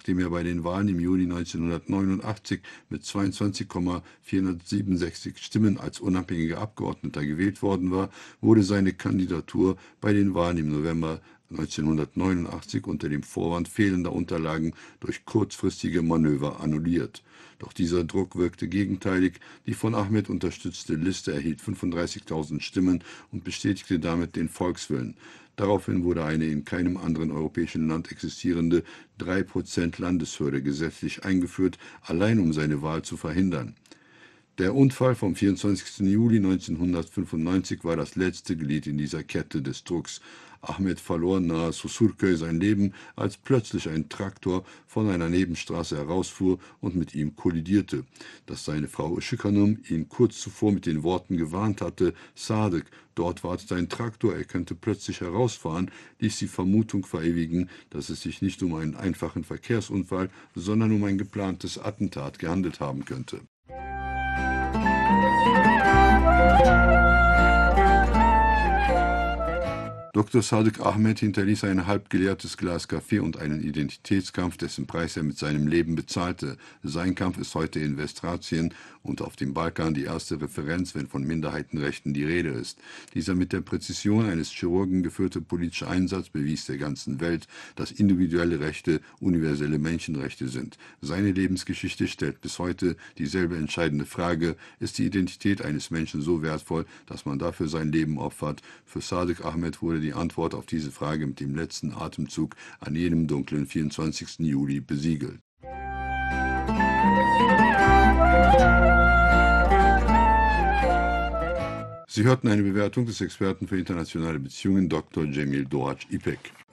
nachdem er bei den Wahlen im Juni 1989 mit 22,467 Stimmen als unabhängiger Abgeordneter gewählt worden war, wurde seine Kandidatur bei den Wahlen im November 1989 unter dem Vorwand fehlender Unterlagen durch kurzfristige Manöver annulliert. Doch dieser Druck wirkte gegenteilig. Die von Ahmed unterstützte Liste erhielt 35.000 Stimmen und bestätigte damit den Volkswillen. Daraufhin wurde eine in keinem anderen europäischen Land existierende 3% Landeshürde gesetzlich eingeführt, allein um seine Wahl zu verhindern. Der Unfall vom 24. Juli 1995 war das letzte Glied in dieser Kette des Drucks. Ahmed verlor nahe Susurköy sein Leben, als plötzlich ein Traktor von einer Nebenstraße herausfuhr und mit ihm kollidierte. Dass seine Frau Işıkhanım ihn kurz zuvor mit den Worten gewarnt hatte: Sadık, dort wartet ein Traktor, er könnte plötzlich herausfahren, ließ die Vermutung verewigen, dass es sich nicht um einen einfachen Verkehrsunfall, sondern um ein geplantes Attentat gehandelt haben könnte. Dr. Sadık Ahmet hinterließ ein halb geleertes Glas Kaffee und einen Identitätskampf, dessen Preis er mit seinem Leben bezahlte. Sein Kampf ist heute in Westthrazien und auf dem Balkan die erste Referenz, wenn von Minderheitenrechten die Rede ist. Dieser mit der Präzision eines Chirurgen geführte politische Einsatz bewies der ganzen Welt, dass individuelle Rechte universelle Menschenrechte sind. Seine Lebensgeschichte stellt bis heute dieselbe entscheidende Frage: Ist die Identität eines Menschen so wertvoll, dass man dafür sein Leben opfert? Für Sadık Ahmet wurde die Antwort auf diese Frage mit dem letzten Atemzug an jenem dunklen 24. Juli besiegelt. Sie hörten eine Bewertung des Experten für internationale Beziehungen Dr. Cemil Doğaç İpek.